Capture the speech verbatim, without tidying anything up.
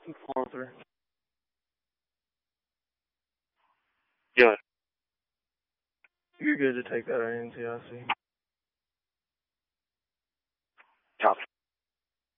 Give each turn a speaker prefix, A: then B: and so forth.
A: I'm calling through.
B: Good.
A: You're good to take that N C I C.
B: Copy.